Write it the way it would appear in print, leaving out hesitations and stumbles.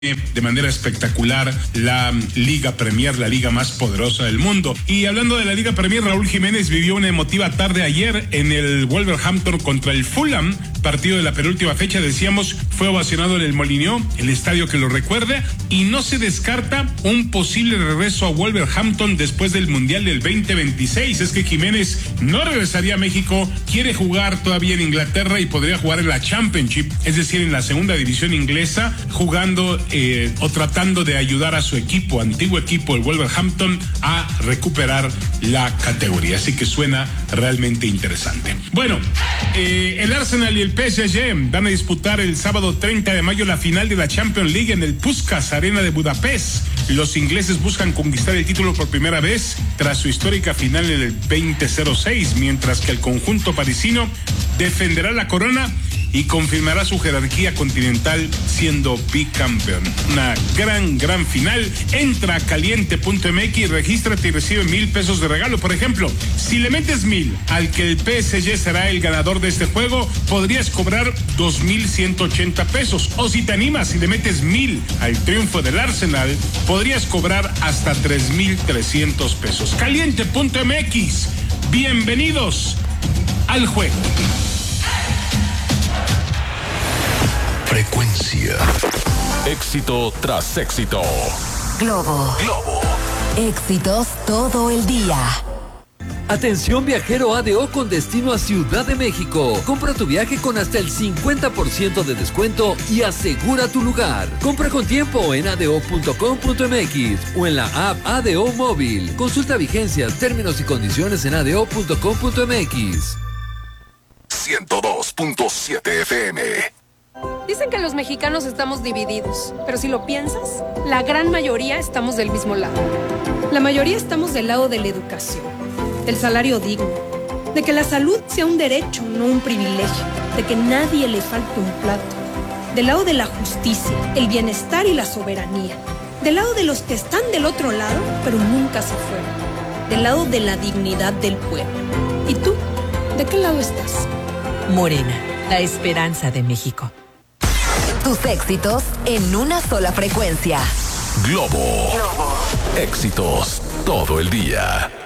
de manera espectacular la Liga Premier, la liga más poderosa del mundo. Y hablando de la Liga Premier, Raúl Jiménez vivió una emotiva tarde ayer en el Wolverhampton contra el Fulham, partido de la penúltima fecha. Decíamos, fue ovacionado en el Molineux, el estadio que lo recuerde, y no se descarta un posible regreso a Wolverhampton después del Mundial del 2026. Es que Jiménez no regresaría a México, quiere jugar todavía en Inglaterra y podría jugar en la Championship, es decir, en la segunda división inglesa, jugando o tratando de ayudar a su equipo, antiguo equipo, el Wolverhampton, a recuperar la categoría. Así que suena realmente interesante. Bueno, el Arsenal y el PSG van a disputar el sábado 30 de mayo la final de la Champions League en el Puskás Arena de Budapest. Los ingleses buscan conquistar el título por primera vez tras su histórica final en el 2006, mientras que el conjunto parisino defenderá la corona y confirmará su jerarquía continental siendo bicampeón. Una gran final. Entra a caliente.mx y regístrate y recibe $1,000 de regalo. Por ejemplo, si le metes 1,000 al que el PSG será el ganador de este juego, podrías cobrar 2,180 pesos. O si te animas y le metes 1,000 al triunfo del Arsenal, podrías cobrar hasta 3,300 pesos. Caliente.mx. Bienvenidos al juego. Frecuencia. Éxito tras éxito. Globo. Éxitos todo el día. Atención viajero ADO con destino a Ciudad de México. Compra tu viaje con hasta el 50% de descuento y asegura tu lugar. Compra con tiempo en ado.com.mx o en la app ADO Móvil. Consulta vigencias, términos y condiciones en ado.com.mx. 102.7 FM. Dicen que los mexicanos estamos divididos, pero si lo piensas, la gran mayoría estamos del mismo lado. La mayoría estamos del lado de la educación, del salario digno, de que la salud sea un derecho, no un privilegio, de que nadie le falte un plato, del lado de la justicia, el bienestar y la soberanía, del lado de los que están del otro lado, pero nunca se fueron, del lado de la dignidad del pueblo. ¿Y tú? ¿De qué lado estás? Morena, la esperanza de México. Tus éxitos en una sola frecuencia. Globo. Éxitos todo el día.